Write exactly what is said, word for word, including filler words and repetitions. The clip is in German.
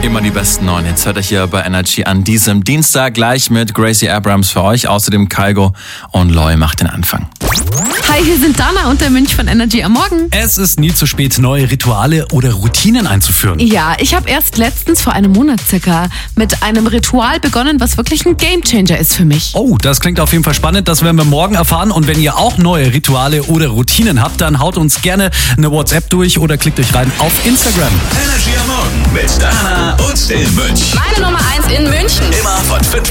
Immer die besten neuen Hits hört ihr hier bei Energy an diesem Dienstag gleich mit Gracie Abrams für euch. Außerdem Kygo und Loy macht den Anfang. Hi, hier sind Dana und der Mönch von Energy am Morgen. Es ist nie zu spät, neue Rituale oder Routinen einzuführen. Ja, ich habe erst letztens vor einem Monat circa mit einem Ritual begonnen, was wirklich ein Gamechanger ist für mich. Oh, das klingt auf jeden Fall spannend. Das werden wir morgen erfahren. Und wenn ihr auch neue Rituale oder Routinen habt, dann haut uns gerne eine WhatsApp durch oder klickt euch rein auf Instagram. Energy am Morgen mit Dana und dem Mönch. Meine Nummer eins in München. Immer von fünf